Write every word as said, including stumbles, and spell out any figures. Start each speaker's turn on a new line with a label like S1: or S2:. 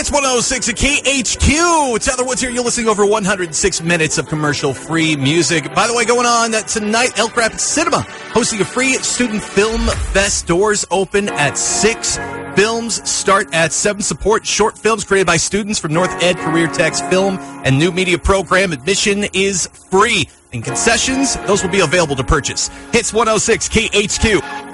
S1: Hits one oh six at K H Q. Tyler Woods here. You're listening over one hundred six minutes of commercial-free music. By the way, going on tonight, Elk Rapids Cinema hosting a free student film fest. Doors open at six. Films start at seven. Support short films created by students from North Ed Career Tech's Film and New Media Program. Admission is free. And concessions, those will be available to purchase. Hits one oh six K H Q.